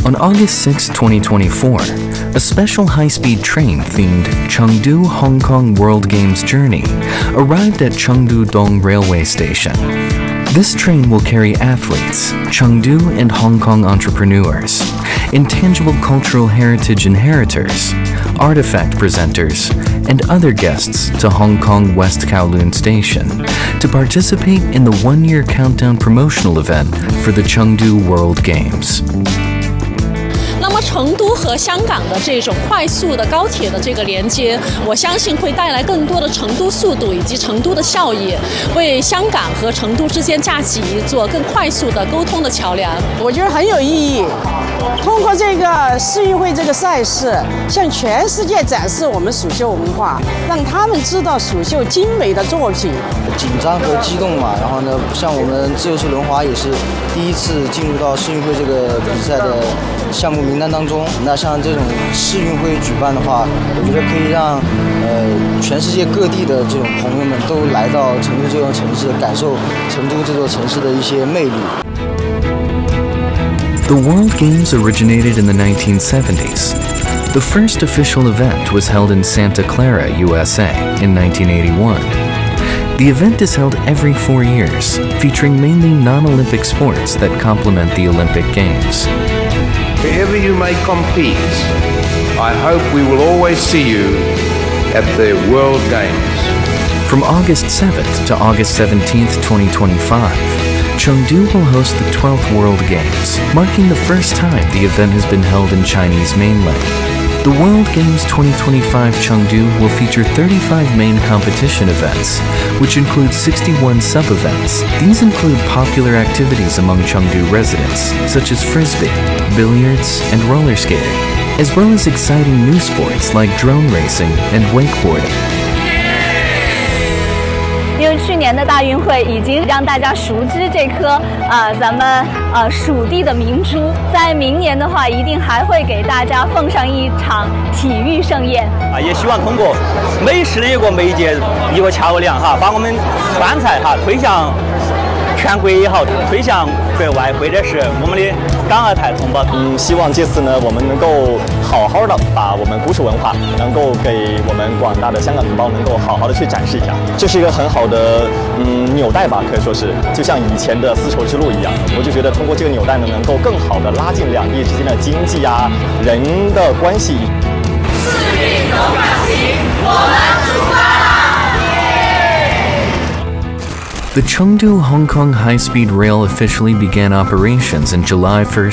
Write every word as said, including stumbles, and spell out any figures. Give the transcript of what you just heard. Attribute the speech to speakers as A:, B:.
A: On August sixth, twenty twenty-four, a special high-speed train themed Chengdu Hong Kong World Games Journey arrived at Chengdu Dong Railway Station. This train will carry athletes, Chengdu and Hong Kong entrepreneurs, intangible cultural heritage inheritors, artifact presenters, and other guests to Hong Kong West Kowloon Station to participate in the one-year countdown promotional event for the Chengdu World Games.
B: 那么成都和香港的这种快速的高铁的这个连接，我相信会带来更多的成都速度以及成都的效益，为香港和成都之间架起一座更快速的沟通的桥梁。
C: 我觉得很有意义。通过这个世运会这个赛事，向全世界展示我们蜀绣文化，让他们知道蜀绣精美的作品。
D: 紧张和激动嘛，然后呢，像我们自由式轮滑也是第一次进入到世运会这个比赛的项目名单当中。那像这种世运会举办的话，我觉得可以让呃全世界各地的这种朋友们都来到成都这座城市，感受成都这座城市的一些魅力。
A: The World Games originated in the nineteen seventies. The first official event was held in Santa Clara, U S A in nineteen eighty-one. The event is held every four years, featuring mainly non-Olympic sports that complement the Olympic Games.
E: Wherever you may compete, I hope we will always see you at the World Games.
A: From August seventh to August seventeenth, twenty twenty-five, Chengdu will host the twelfth World Games, marking the first time the event has been held in Chinese mainland. The World Games twenty twenty-five Chengdu will feature thirty-five main competition events, which include sixty-one sub-events. These include popular activities among Chengdu residents, such as frisbee, billiards, and roller skating, as well as exciting new sports like drone racing and wakeboarding.
F: 因为去年的大运会已经让大家熟知这颗啊、呃、咱们呃蜀地的明珠，在明年的话，一定还会给大家奉上一场体育盛宴
G: 啊！也希望通过美食的一个媒介一个桥梁哈，把我们川菜哈推向全国也好，推向国外，或者是我们的港澳台同胞。
H: 嗯，希望这次呢，我们能够好好的把我们古蜀文化，能够给我们广大的香港同胞能够好好的去展示一下。这是一个很好的嗯纽带吧，可以说是就像以前的丝绸之路一样。我就觉得通过这个纽带呢，能够更好的拉近两地之间的经济啊、人的关系。
I: 四运总转型，我们出发啦！
A: The Chengdu Hong Kong high-speed rail officially began operations on July first,